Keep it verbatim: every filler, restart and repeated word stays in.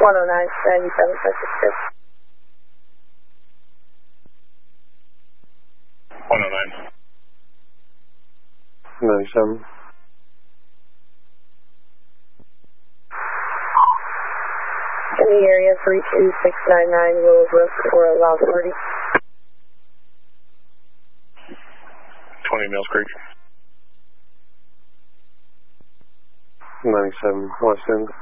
one oh nine, ninety-seven, five six six. one oh nine. ninety-seven. In the area, three two six nine nine Willowbrook or allow thirty. twenty Mills Creek. ninety-seven, West End.